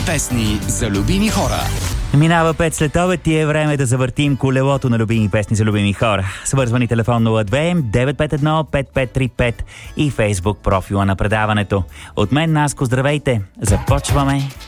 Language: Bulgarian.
песни за любими хора. Минава 5 след обед и е време да завъртим колелото на любими песни за любими хора. Свързвани телефон 02 951 5535 и Фейсбук профила на предаването. От мен, Наско, здравейте! Започваме!